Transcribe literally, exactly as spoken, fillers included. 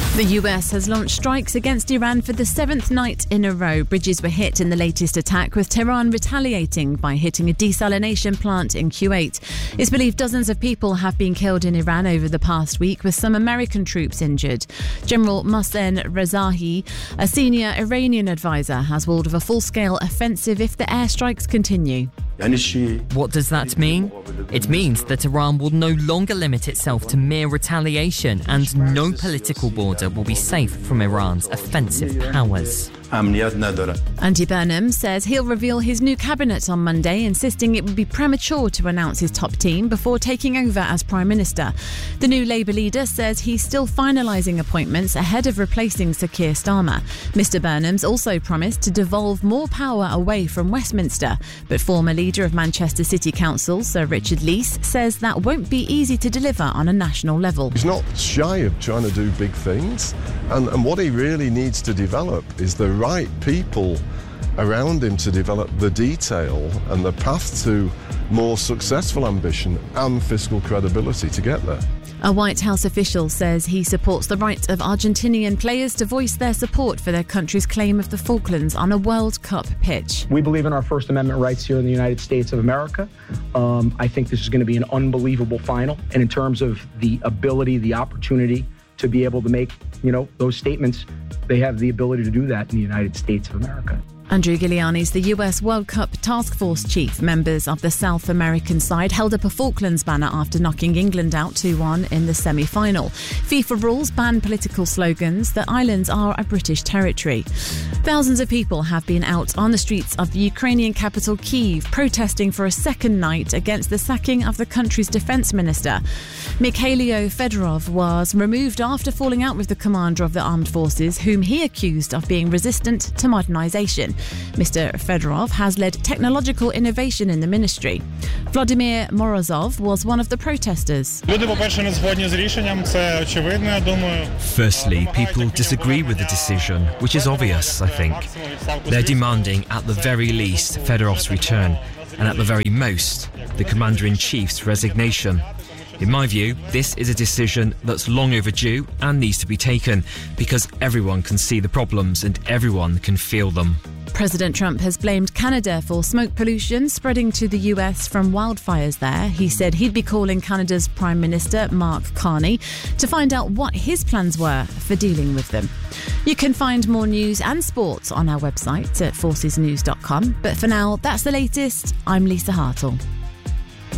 The U S has launched strikes against Iran for the seventh night in a row. Bridges were hit in the latest attack, with Tehran retaliating by hitting a desalination plant in Kuwait. It's believed dozens of people have been killed in Iran over the past week, with some American troops injured. General Mohsen Rezaei, a senior Iranian advisor, has warned of a full-scale offensive if the airstrikes continue. What does that mean? It means that Iran will no longer limit itself to mere retaliation, and no political border will be safe from Iran's offensive powers. Andy Burnham says he'll reveal his new cabinet on Monday, insisting it would be premature to announce his top team before taking over as Prime Minister. The new Labour leader says he's still finalising appointments ahead of replacing Sir Keir Starmer. Mister Burnham's also promised to devolve more power away from Westminster, but former leader of Manchester City Council, Sir Richard Leese, says that won't be easy to deliver on a national level. He's not shy of trying to do big things, and, and what he really needs to develop is the right people around him to develop the detail and the path to more successful ambition and fiscal credibility to get there. A White House official says he supports the right of Argentinian players to voice their support for their country's claim of the Falklands on a World Cup pitch. We believe in our First Amendment rights here in the United States of America. Um, I think this is going to be an unbelievable final. And in terms of the ability, the opportunity to be able to make, you know, those statements, they have the ability to do that in the United States of America. Andrew Giuliani's the U S World Cup Task Force chief. Members of the South American side held up a Falklands banner after knocking England out two one in the semi-final. FIFA rules ban political slogans. The islands are a British territory. Thousands of people have been out on the streets of the Ukrainian capital Kyiv, protesting for a second night against the sacking of the country's defence minister. Mikhailo Fedorov was removed after falling out with the commander of the armed forces, whom he accused of being resistant to modernisation. Mister Fedorov has led technological innovation in the ministry. Vladimir Morozov was one of the protesters. Firstly, people disagree with the decision, which is obvious, I think. They're demanding, at the very least, Fedorov's return, and at the very most, the Commander-in-Chief's resignation. In my view, this is a decision that's long overdue and needs to be taken, because everyone can see the problems and everyone can feel them. President Trump has blamed Canada for smoke pollution spreading to the U S from wildfires there. He said he'd be calling Canada's Prime Minister, Mark Carney, to find out what his plans were for dealing with them. You can find more news and sports on our website at forces news dot com. But for now, that's the latest. I'm Lisa Hartle.